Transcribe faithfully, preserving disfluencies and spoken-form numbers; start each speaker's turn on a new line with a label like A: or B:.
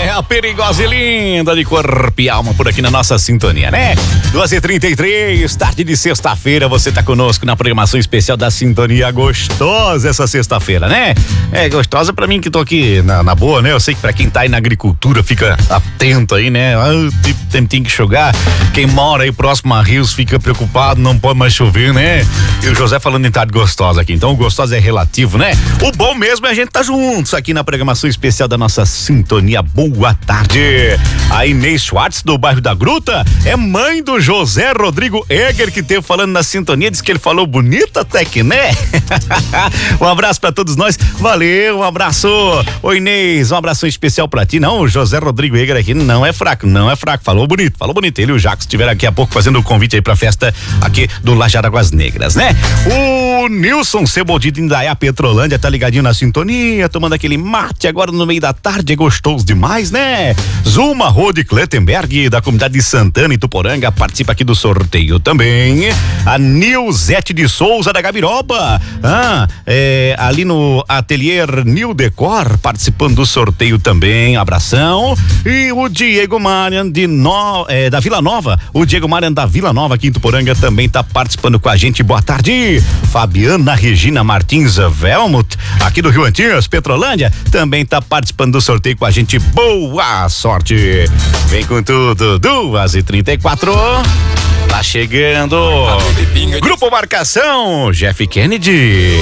A: é a perigosa e linda de corpo e alma por aqui na nossa sintonia, né? duas e trinta e três, tarde de sexta-feira, você tá conosco na programação especial da Sintonia. Gostosa essa sexta-feira, né? É gostosa pra mim que tô aqui na, na boa, né? Eu sei que pra quem tá aí na agricultura fica atento aí, né? Ah, tem, tem que enxugar. Quem mora aí próximo a rios fica preocupado, não pode mais chover, né? E o José falando em tarde gostosa aqui, então gostosa é relativo, né? O bom mesmo é a gente tá juntos aqui na programação especial da nossa Sintonia. Boa tarde. A Inês Schwartz do bairro da Gruta é mãe do José Rodrigo Egger, que teve falando na sintonia, disse que ele falou bonito até que, né? Um abraço pra todos nós, valeu, um abraço. Oi Inês, um abraço especial pra ti. Não, o José Rodrigo Egger aqui não é fraco, não é fraco, falou bonito, falou bonito. Ele e o Jacques estiveram aqui a pouco fazendo o convite aí pra festa aqui do Lajar Águas Negras, né? O Nilson Ceboldito de Indaiá, Petrolândia, tá ligadinho na sintonia, tomando aquele mate agora no meio da tarde, é gostoso demais, né? Zuma Rode Klettenberg, da comunidade de Santana, Ituporanga, participa aqui do sorteio também. A Nilzete de Souza, da Gabiroba, ah, é, ali no ateliê Nil Decor, participando do sorteio também, abração. E o Diego Marian de no, é, da Vila Nova, o Diego Marian da Vila Nova, aqui em Ituporanga, também tá participando com a gente, boa tarde. Fabiana Regina Martins Velmut, aqui do Rio Antigas, Petrolândia, também tá participando do sorteio com a gente, boa sorte. Vem com tudo, duas e trinta e quatro, tá chegando Grupo Marcação, Jeff Kennedy.